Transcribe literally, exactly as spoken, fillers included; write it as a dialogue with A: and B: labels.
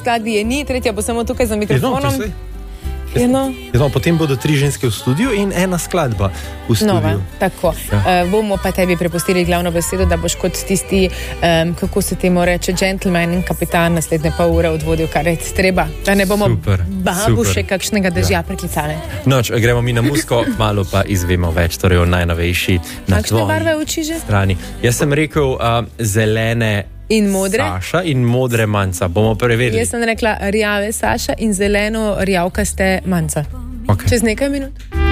A: skladbi je ni, tretja bo samo tukaj za mikrofonom.
B: Je no, no, potem bodo tri ženske v studiu in ena skladba v studiu.
A: Nova, tako. Ja. Uh, bomo pa tebi prepustili glavno besedo, da boš kot tisti, um, kako se temu reče, gentleman in kapitan naslednje pol ure odvodil, kar je treba. Da ne bomo super, babu super. Še kakšnega dežja ja. preklicali.
B: Noč, gremo mi na musko, malo pa izvemo več, torej o najnovejši na
A: kakšne barve oči že?
B: Strani. Jaz sem rekel uh, zelene
A: in modre.
B: Saša in modre Manca. Bomo preverili.
A: Jaz sem rekla rjave Saša in zeleno rjavkaste Manca.
B: Okay.
A: Čez nekaj minut.